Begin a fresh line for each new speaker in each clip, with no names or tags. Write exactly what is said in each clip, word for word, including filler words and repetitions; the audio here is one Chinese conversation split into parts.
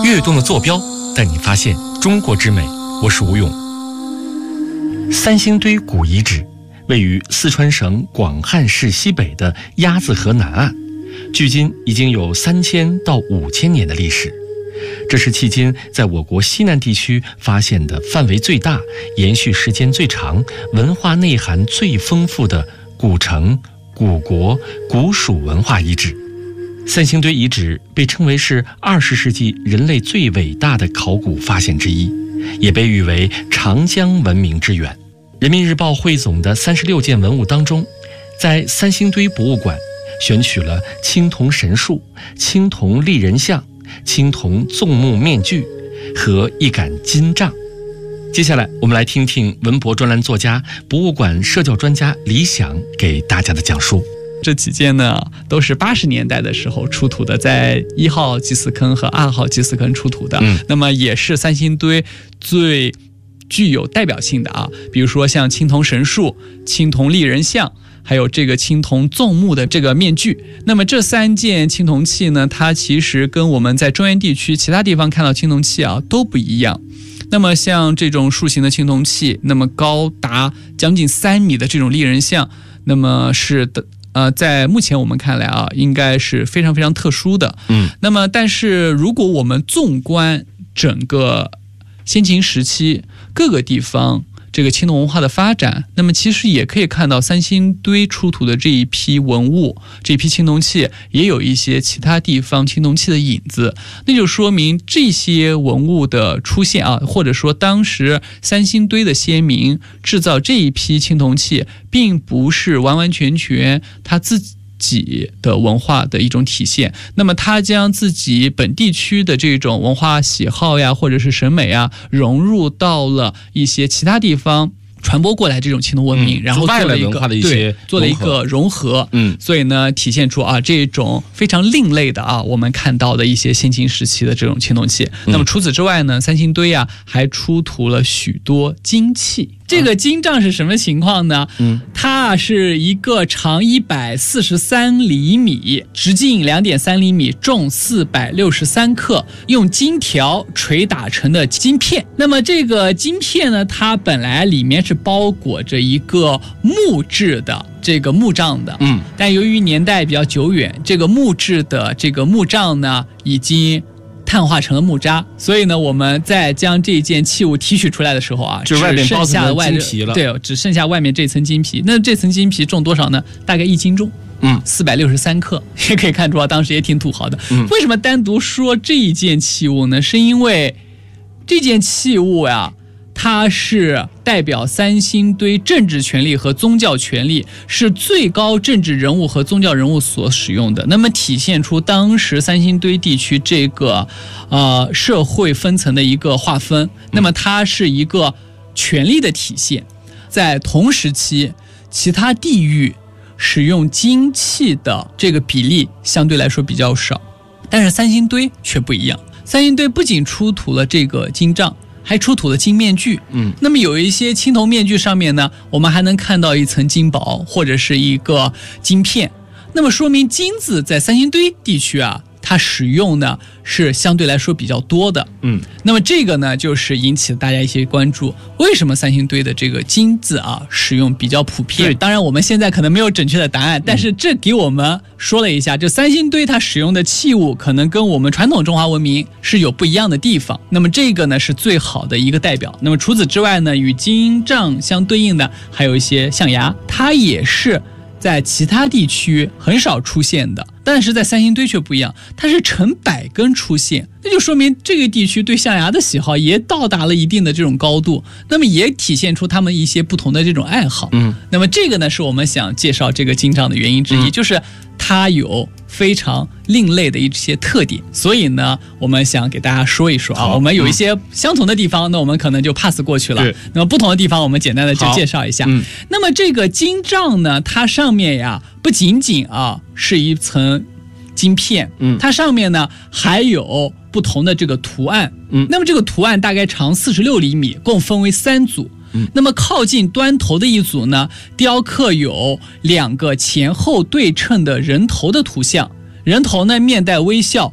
跃动的坐标带你发现中国之美。我是吴勇。三星堆古遗址位于四川省广汉市西北的鸭子河南岸，距今已经有三千到五千年的历史。这是迄今在我国西南地区发现的范围最大、延续时间最长、文化内涵最丰富的古城、古国、古蜀文化遗址。三星堆遗址被称为是二十世纪人类最伟大的考古发现之一，也被誉为长江文明之源。人民日报汇总的三十六件文物当中，在三星堆博物馆选取了青铜神树、青铜立人像、青铜纵目面具和一杆金杖。接下来我们来听听文博专栏作家、博物馆社教专家李想给大家的讲述。
这几件呢，都是八十年代的时候出土的，在一号祭祀坑和二号祭祀坑出土的。嗯，那么也是三星堆最具有代表性的啊，比如说像青铜神树、青铜立人像，还有这个青铜纵目的这个面具。那么这三件青铜器呢，它其实跟我们在中原地区其他地方看到青铜器啊都不一样。那么像这种树形的青铜器，那么高达将近三米的这种立人像，那么是的。呃，在目前我们看来啊，应该是非常非常特殊的。嗯，那么但是如果我们纵观整个先秦时期各个地方这个青铜文化的发展，那么其实也可以看到三星堆出土的这一批文物，这一批青铜器也有一些其他地方青铜器的影子，那就说明这些文物的出现啊，或者说当时三星堆的先民制造这一批青铜器，并不是完完全全他自己己的文化的一种体现，那么他将自己本地区的这种文化喜好呀，或者是审美啊，融入到了一些其他地方传播过来这种青铜文明，嗯、然后做了一个
文化的一些
对做了一个融合，嗯，所以呢，体现出啊这种非常另类的啊我们看到的一些先秦时期的这种青铜器。嗯、那么除此之外呢，三星堆啊还出土了许多金器。这个金杖是什么情况呢？嗯，它是一个长一百四十三厘米，直径两点三厘米，重四百六十三克，用金条锤打成的金片。那么这个金片呢，它本来里面是包裹着一个木质的这个木杖的，嗯，但由于年代比较久远，这个木质的这个木杖呢，已经碳化成了木渣，所以呢，我们在将这件器物提取出来的时候啊，
就外面包层金皮了，
对，只剩下外面这层金皮。那这层金皮重多少呢？大概一斤重，嗯，四百六十三克，也可以看出啊，当时也挺土豪的。嗯，为什么单独说这一件器物呢？是因为这件器物呀、啊。它是代表三星堆政治权力和宗教权力，是最高政治人物和宗教人物所使用的。那么体现出当时三星堆地区这个呃社会分层的一个划分。那么它是一个权力的体现。在同时期，其他地域使用金器的这个比例相对来说比较少，但是三星堆却不一样。三星堆不仅出土了这个金杖，还出土了金面具，嗯，那么有一些青铜面具上面呢，我们还能看到一层金宝或者是一个金片，那么说明金子在三星堆地区啊，它使用呢是相对来说比较多的，嗯，那么这个呢就是引起了大家一些关注，为什么三星堆的这个金字啊使用比较普遍？当然我们现在可能没有准确的答案，但是这给我们说了一下，就三星堆它使用的器物可能跟我们传统中华文明是有不一样的地方，那么这个呢是最好的一个代表。那么除此之外呢，与金杖相对应的还有一些象牙，它也是在其他地区很少出现的，但是在三星堆却不一样，它是成百根出现，那就说明这个地区对象牙的喜好也到达了一定的这种高度，那么也体现出他们一些不同的这种爱好。嗯，那么这个呢是我们想介绍这个金杖的原因之一，嗯、就是它有非常另类的一些特点，所以呢我们想给大家说一说啊，我们有一些相同的地方，嗯、那我们可能就 pass 过去了，那么不同的地方我们简单的就介绍一下。嗯、那么这个金杖呢，它上面呀不仅仅啊是一层金片，嗯，它上面呢还有不同的这个图案，嗯，那么这个图案大概长四十六厘米，共分为三组。嗯、那么靠近端头的一组呢，雕刻有两个前后对称的人头的图像，人头呢面带微笑，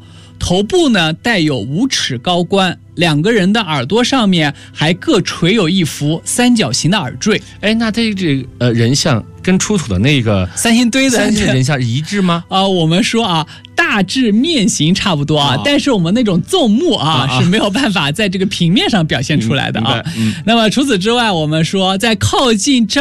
头部呢带有五尺高冠，两个人的耳朵上面还各垂有一副三角形的耳坠。
哎，那这这呃人像跟出土的那个
三星堆的
三星人像一致吗？
啊、呃，我们说啊，大致面型差不多啊，哦、但是我们那种纵目啊、哦、是没有办法在这个平面上表现出来的啊。嗯、那么除此之外，我们说在靠近